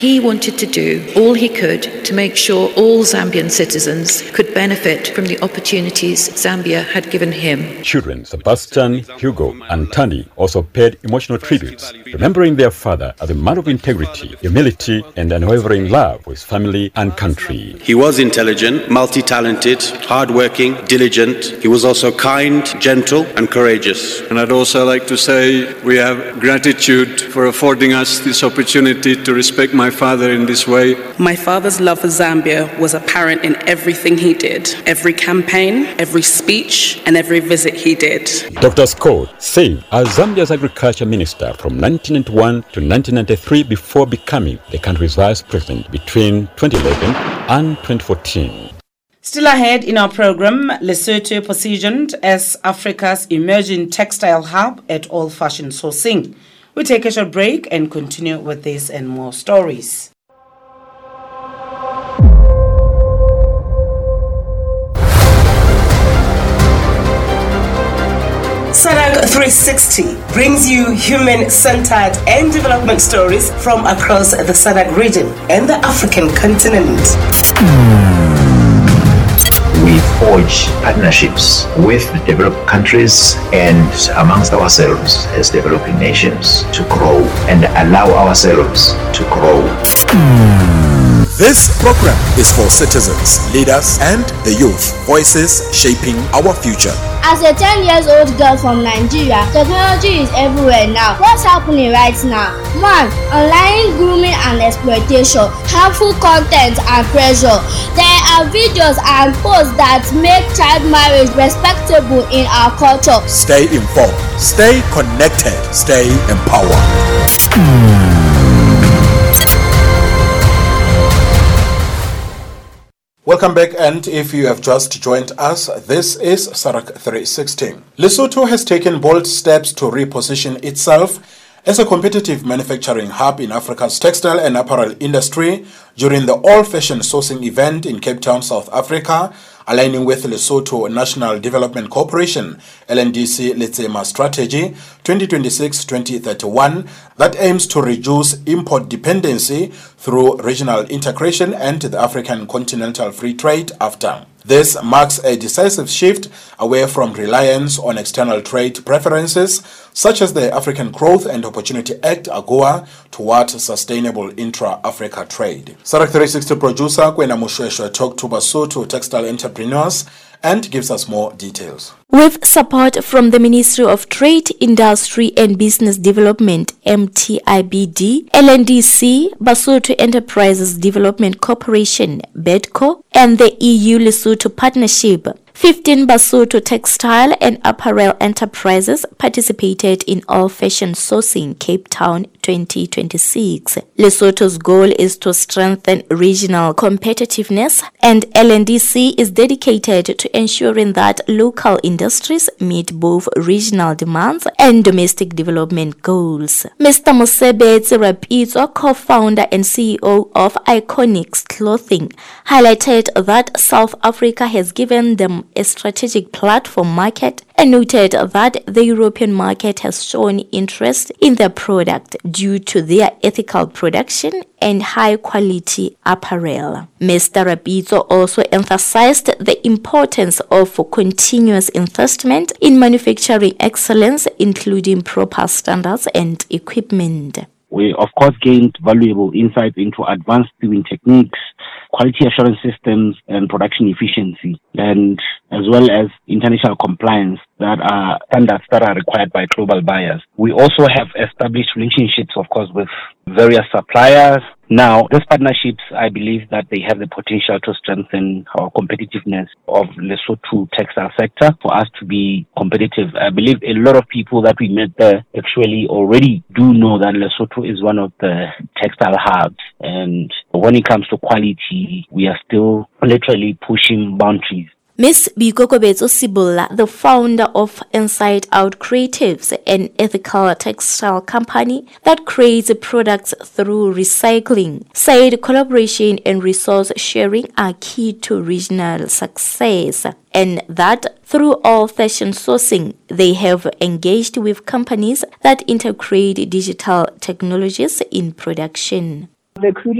He wanted to do all he could to make sure all Zambian citizens could benefit from the opportunities Zambia had given him. Children Sebastian, Hugo, and Tani also paid emotional tributes, remembering their father as a man of integrity, humility, and unwavering love for his family and country. He was intelligent, multi-talented, hard-working, diligent. He was also kind, gentle, and courageous. And I'd also like to say we have gratitude for affording us this opportunity to respect my father in this way. My father's love for Zambia was apparent in everything he did, every campaign, every speech, and every visit he did. Dr. Scott served as Zambia's agriculture minister from 1991 to 1993 before becoming the country's vice president between 2011 and 2014. Still ahead in our program, Lesotho positioned as Africa's emerging textile hub at all fashion sourcing. We take a short break and continue with this and more stories. SADC 360 brings you human-centered and development stories from across the SADC region and the African continent. We forge partnerships with the developed countries and amongst ourselves as developing nations to grow and allow ourselves to grow. This program is for citizens, leaders, and the youth, voices shaping our future. As a 10-year-old girl from Nigeria, technology is everywhere now. What's happening right now? 1. Online grooming and exploitation, harmful content and pressure. There are videos and posts that make child marriage respectable in our culture. Stay informed, stay connected, stay empowered. Welcome back, and if you have just joined us, this is SADC 360. Lesotho has taken bold steps to reposition itself as a competitive manufacturing hub in Africa's textile and apparel industry during the all-fashion sourcing event in Cape Town, South Africa, aligning with Lesotho National Development Corporation LNDC Letsema Strategy 2026-2031 that aims to reduce import dependency through regional integration and the African Continental Free Trade AfTA. This marks a decisive shift away from reliance on external trade preferences, such as the African Growth and Opportunity Act (AGOA), towards sustainable intra-Africa trade. SADC 360 producer Kwena Mushweshwe talked to Basotho textile entrepreneurs and gives us more details. With support from the Ministry of Trade, Industry and Business Development (MTIBD), LNDC, Basotho Enterprises Development Corporation (BEDCO), and the EU-Lesotho Partnership, 15 Basotho textile and apparel enterprises participated in All Fashion Sourcing Cape Town 2026. Lesotho's goal is to strengthen regional competitiveness, and LNDC is dedicated to ensuring that local industries meet both regional demands and domestic development goals. Mr. Mosebetsi Rapitso, co-founder and CEO of Iconics Clothing, highlighted that South Africa has given them a strategic platform market and noted that the European market has shown interest in their product due to their ethical production and high-quality apparel. Mr. Rapitso also emphasized the importance of continuous investment in manufacturing excellence, including proper standards and equipment. We, of course, gained valuable insights into advanced sewing techniques, quality assurance systems, and production efficiency, and as well as international compliance that are standards that are required by global buyers. We also have established relationships, of course, with various suppliers. Now, these partnerships, I believe that they have the potential to strengthen our competitiveness of Lesotho textile sector for us to be competitive. I believe a lot of people that we met there actually already do know that Lesotho is one of the textile hubs. And when it comes to quality, we are still literally pushing boundaries. Ms. Bikokobetso Sibola, the founder of Inside Out Creatives, an ethical textile company that creates products through recycling, said collaboration and resource sharing are key to regional success, and that through All Fashion Sourcing, they have engaged with companies that integrate digital technologies in production. The